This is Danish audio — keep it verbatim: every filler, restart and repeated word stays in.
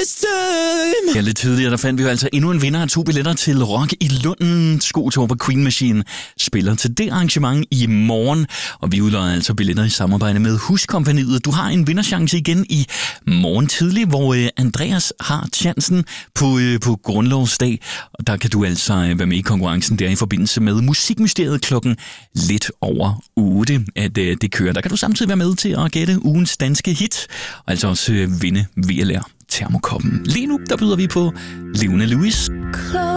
this time. Ja, lidt tidligere, der fandt vi jo altså endnu en vinder af to billetter til Rock i Lunden. Skotor på Queen Machine spiller til det arrangement i morgen, og vi udløjer altså billetter i samarbejde med Huskompagniet. Du har en vinderchance igen i morgen tidlig, hvor øh, Andreas har chancen på, øh, på grundlovsdag, og der kan du altså øh, være med i konkurrencen der i forbindelse med Musikmysteriet klokken lidt over otte, at øh, det kører. Der kan du samtidig være med til at gætte ugens danske hit, og altså også øh, vinde V L R Termokoppen. Lige nu, der byder vi på Leona Lewis.